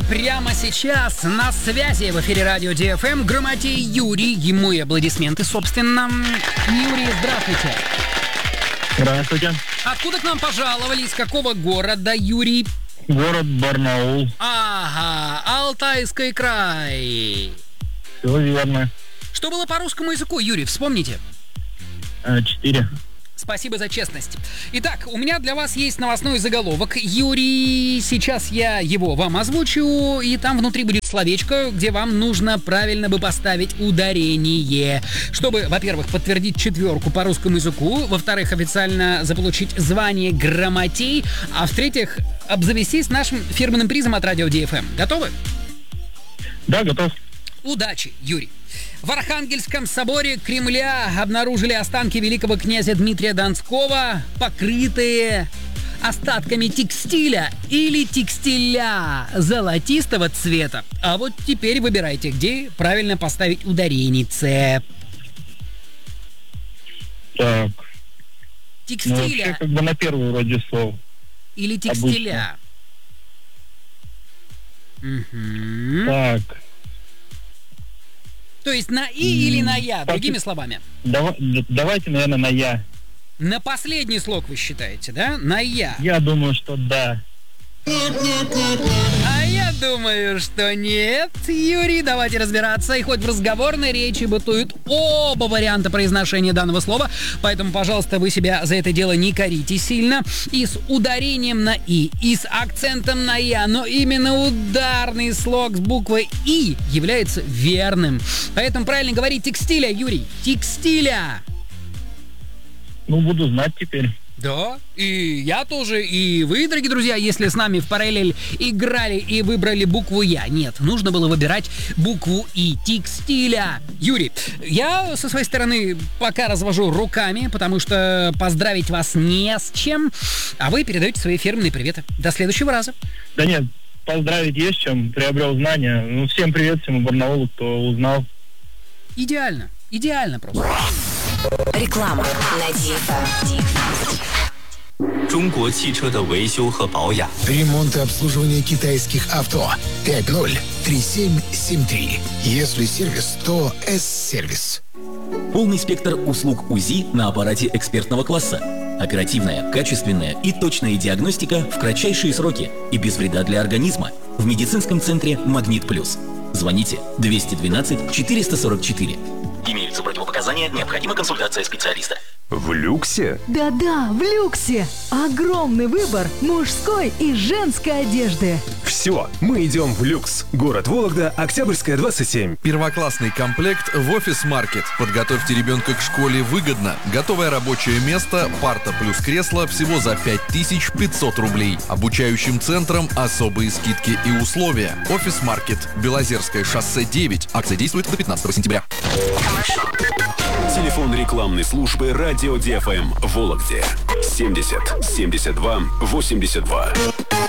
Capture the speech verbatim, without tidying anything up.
прямо сейчас на связи в эфире радио ди эф эм Грамотей Юрий. Ему и аплодисменты, собственно. Юрий, здравствуйте. Здравствуйте. Откуда к нам пожаловали? Из какого города, Юрий? Город Барнаул. Ага, Алтайский край. Все верно. Что было по русскому языку, Юрий, вспомните? Четыре. Спасибо за честность. Итак, у меня для вас есть новостной заголовок. Юрий, сейчас я его вам озвучу, и там внутри будет словечко, где вам нужно правильно бы поставить ударение, чтобы, во-первых, подтвердить четверку по русскому языку, во-вторых, официально заполучить звание грамотей, а в-третьих, обзавестись нашим фирменным призом от радио ди эф эм. Готовы? Да, готов. Удачи, Юрий. В Архангельском соборе Кремля обнаружили останки великого князя Дмитрия Донского, покрытые остатками текстиля или текстиля золотистого цвета. А вот теперь выбирайте, где правильно поставить ударение. Так. Текстиля. Ну, вообще, как бы на первую вроде слов. Или текстиля. Угу. Так. То есть на «и» или на «я», другими словами. Давай, давайте, наверное, на «я». На последний слог вы считаете, да? На «я». Я думаю, что да. А я думаю, что нет. Юрий, давайте разбираться. И хоть в разговорной речи бытуют оба варианта произношения данного слова, поэтому, пожалуйста, вы себя за это дело не корите сильно. И с ударением на «и», и с акцентом на «я», но именно ударный слог с буквой «и» является верным. Поэтому правильно говорить текстиля, Юрий. Текстиля. Ну, буду знать теперь. Да, и я тоже, и вы, дорогие друзья, если с нами в параллель играли и выбрали букву «я». Нет, нужно было выбирать букву «и». Текстиля. Юрий, я со своей стороны пока развожу руками, потому что поздравить вас не с чем, а вы передаете свои фирменные приветы. До следующего раза. Да нет, поздравить есть чем, приобрел знания. Ну, всем привет, всему Барнаулу, кто узнал. Идеально, идеально просто. Реклама на ди эф эм. 中国汽车的维修和保养。 Ремонт и обслуживание китайских авто. пять ноль три семь семь три. Если сервис, то С-сервис. Полный спектр услуг УЗИ на аппарате экспертного класса. Оперативная, качественная и точная диагностика в кратчайшие сроки и без вреда для организма. В медицинском центре «Магнит Плюс». Звоните двести двенадцать четыреста сорок четыре. Имеются противопоказания, необходима консультация специалиста. В люксе? Да-да, в люксе. Огромный выбор мужской и женской одежды. Все, мы идем в люкс. Город Вологда, Октябрьская, двадцать семь. Первоклассный комплект в офис-маркет. Подготовьте ребенка к школе выгодно. Готовое рабочее место, парта плюс кресло всего за пять тысяч пятьсот рублей. Обучающим центрам особые скидки и условия. Офис-маркет. Белозерское шоссе девять. Акция действует до пятнадцатого сентября. Телефон рекламной службы радио ди эф эм в Вологде семьдесят семьдесят два восемьдесят два.